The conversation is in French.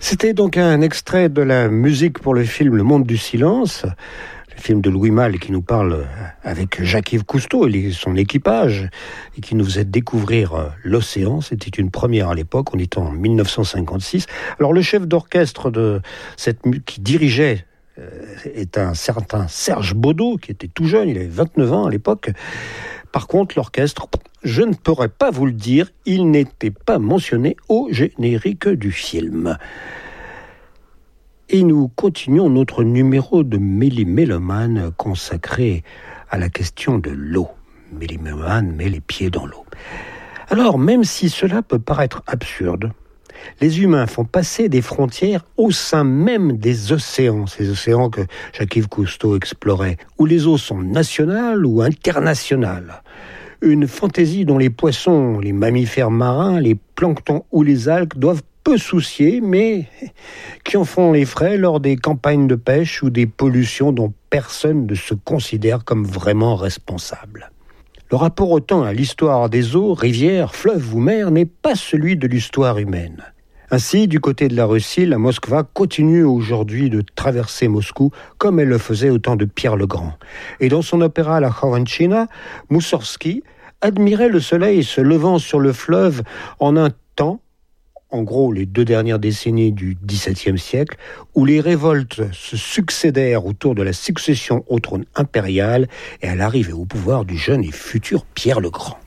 C'était donc un extrait de la musique pour le film Le Monde du Silence, le film de Louis Malle qui nous parle avec Jacques-Yves Cousteau et son équipage et qui nous faisait découvrir l'océan. C'était une première à l'époque, on était en 1956. Alors le chef d'orchestre qui dirigeait est un certain Serge Baudot, qui était tout jeune, il avait 29 ans à l'époque. Par contre, l'orchestre, je ne pourrais pas vous le dire, il n'était pas mentionné au générique du film. Et nous continuons notre numéro de Méli-Mélomane consacré à la question de l'eau. Méli-Mélomane met les pieds dans l'eau. Alors, même si cela peut paraître absurde, les humains font passer des frontières au sein même des océans, ces océans que Jacques-Yves Cousteau explorait, où les eaux sont nationales ou internationales. Une fantaisie dont les poissons, les mammifères marins, les planctons ou les algues doivent peu soucier, mais qui en font les frais lors des campagnes de pêche ou des pollutions dont personne ne se considère comme vraiment responsable. Le rapport au temps à l'histoire des eaux, rivières, fleuves ou mers n'est pas celui de l'histoire humaine. Ainsi, du côté de la Russie, la Moskva continue aujourd'hui de traverser Moscou comme elle le faisait au temps de Pierre le Grand. Et dans son opéra La Khovanchina, Moussorgsky admirait le soleil se levant sur le fleuve en un temps, en gros les 2 dernières décennies du XVIIe siècle, où les révoltes se succédèrent autour de la succession au trône impérial et à l'arrivée au pouvoir du jeune et futur Pierre le Grand.